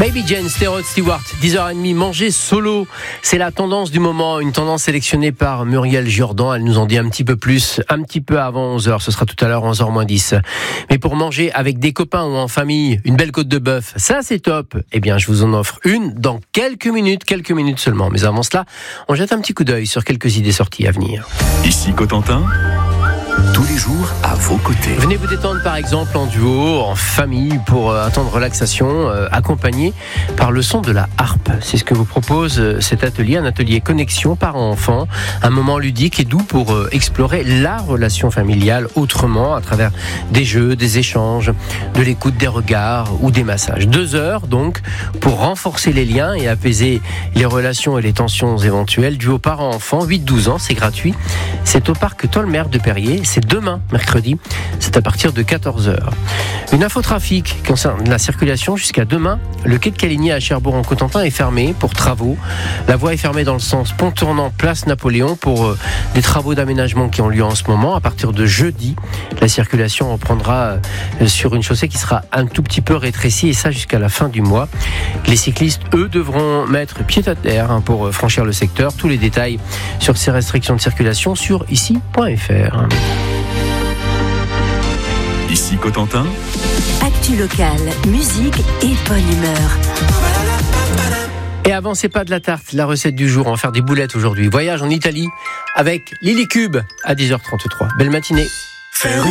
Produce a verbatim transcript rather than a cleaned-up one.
Baby Jane, Rod Stewart, dix heures trente, manger solo, c'est la tendance du moment, une tendance sélectionnée par Muriel Jordan. Elle nous en dit un petit peu plus, un petit peu avant onze heures, ce sera tout à l'heure onze heures moins dix. Mais pour manger avec des copains ou en famille, une belle côte de bœuf, ça c'est top. Eh bien, je vous en offre une dans quelques minutes, quelques minutes seulement. Mais avant cela, on jette un petit coup d'œil sur quelques idées sorties à venir. Ici Cotentin, tous les jours à vos côtés. Venez vous détendre par exemple en duo, en famille, pour un temps de relaxation, euh, accompagné par le son de la harpe. C'est ce que vous propose euh, cet atelier, un atelier connexion parents-enfants, un moment ludique et doux pour euh, explorer la relation familiale autrement, à travers des jeux, des échanges, de l'écoute, des regards ou des massages. Deux heures donc pour renforcer les liens et apaiser les relations et les tensions éventuelles. Duo parents-enfants, huit douze ans, c'est gratuit. C'est au parc Tolmer de Perrier. C'est demain, mercredi, c'est à partir de quatorze heures. Une infotrafic concerne la circulation jusqu'à demain. Le quai de Caligny à Cherbourg-en-Cotentin est fermé pour travaux. La voie est fermée dans le sens pont tournant place Napoléon pour euh, des travaux d'aménagement qui ont lieu en ce moment. À partir de jeudi, la circulation reprendra euh, sur une chaussée qui sera un tout petit peu rétrécie et ça jusqu'à la fin du mois. Les cyclistes, eux, devront mettre pied à terre hein, pour euh, franchir le secteur. Tous les détails sur ces restrictions de circulation sur ici point f r. Ici Cotentin, actu locale, musique et bonne humeur. Et avant, c'est pas de la tarte, la recette du jour. On va faire des boulettes aujourd'hui. Voyage en Italie avec Lily Cube à dix heures trente-trois. Belle matinée.